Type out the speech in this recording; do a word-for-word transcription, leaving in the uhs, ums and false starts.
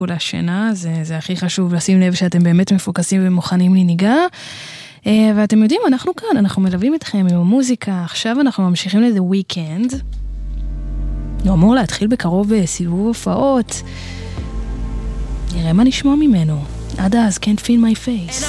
לשינה, זה, זה הכי חשוב לשים לב שאתם באמת מפוקסים ומוכנים לנהיגה, ואתם יודעים, אנחנו כאן, אנחנו מלווים אתכם עם המוזיקה, עכשיו אנחנו ממשיכים לזה weekend, הוא אמור להתחיל בקרוב סיבוב הופעות, נראה מה נשמע ממנו, עד אז, can't feel my face.